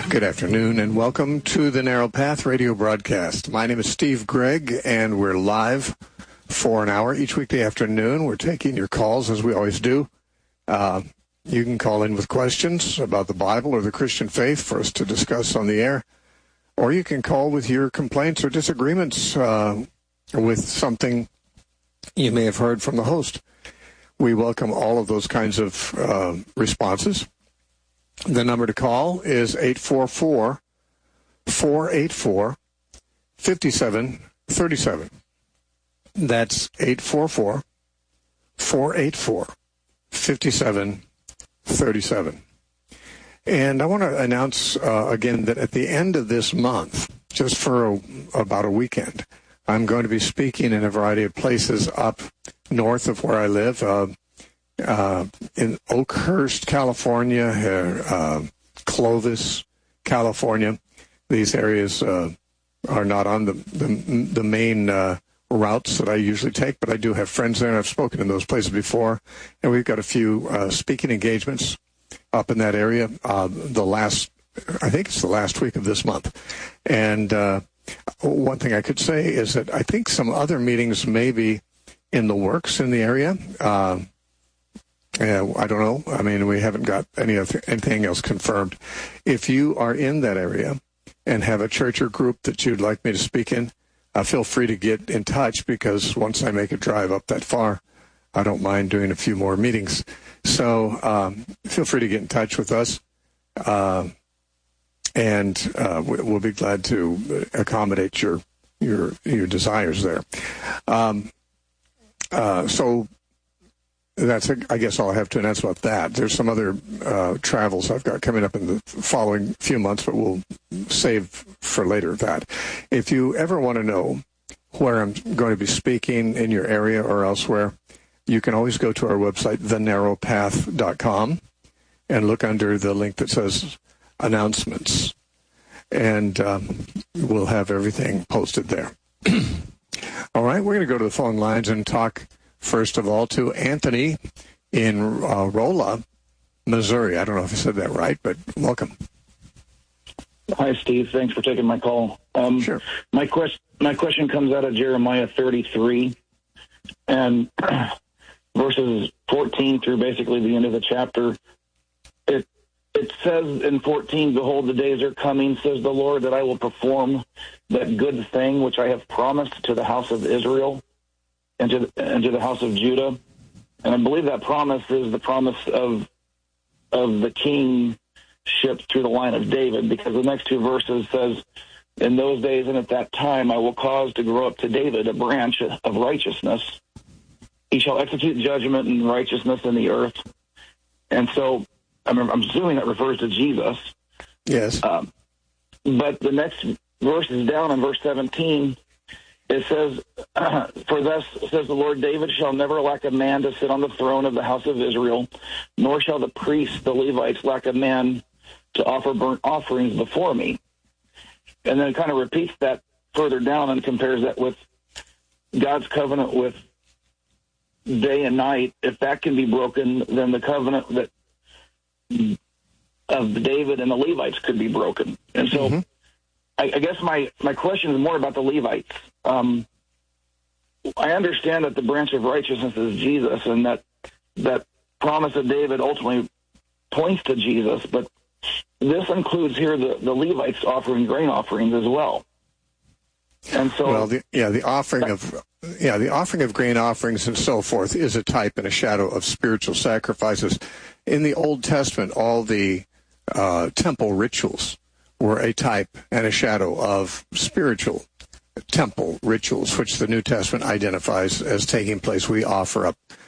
Good afternoon, and welcome to the Narrow Path radio broadcast. My name is Steve Gregg, and we're live for an hour each weekday afternoon. We're taking your calls, as we always do. You can call in with questions about the Bible or the Christian faith for us to discuss on the air, or you can call with your complaints or disagreements with something you may have heard from the host. We welcome all of those kinds of responses. The number to call is 844-484-5737. That's 844-484-5737. And I want to announce again that at the end of this month, just for about a weekend, I'm going to be speaking in a variety of places up north of where I live, in Oakhurst, California, Clovis, California. These areas are not on the main routes that I usually take, but I do have friends there, and I've spoken in those places before. And we've got a few speaking engagements up in that area. I think it's the last week of this month. And one thing I could say is that I think some other meetings may be in the works in the area. I don't know. I mean, we haven't got anything else confirmed. If you are in that area and have a church or group that you'd like me to speak in, feel free to get in touch, because once I make a drive up that far, I don't mind doing a few more meetings. So feel free to get in touch with us, and we'll be glad to accommodate your desires there. So that's, I guess, all I have to announce about that. There's some other travels I've got coming up in the following few months, but we'll save for later that. If you ever want to know where I'm going to be speaking in your area or elsewhere, you can always go to our website, thenarrowpath.com, and look under the link that says announcements, and we'll have everything posted there. All right, we're going to go to the phone lines and talk first of all to Anthony in Rolla, Missouri. I don't know if I said that right, but welcome. Hi, Steve. Thanks for taking my call. Sure. My question comes out of Jeremiah 33, and verses 14 through basically the end of the chapter. It says in 14, "Behold, the days are coming, says the Lord, that I will perform that good thing which I have promised to the house of Israel and to the house of Judah." And I believe that promise is the promise of the kingship through the line of David, because the next two verses says, "In those days and at that time I will cause to grow up to David a branch of righteousness. He shall execute judgment and righteousness in the earth." And so I'm assuming that refers to Jesus. Yes. But the next verse is down in verse 17. It says, "For thus says the Lord, David shall never lack a man to sit on the throne of the house of Israel, nor shall the priests, the Levites, lack a man to offer burnt offerings before me." And then it kind of repeats that further down and compares that with God's covenant with day and night. If that can be broken, then the covenant that of David and the Levites could be broken. And so I guess my question is more about the Levites. I understand that the branch of righteousness is Jesus, and that promise of David ultimately points to Jesus, but this includes here the Levites offering grain offerings as well. And so, the offering of grain offerings and so forth is a type and a shadow of spiritual sacrifices. In the Old Testament, all the temple rituals were a type and a shadow of spiritual temple rituals, which the New Testament identifies as taking place. We offer up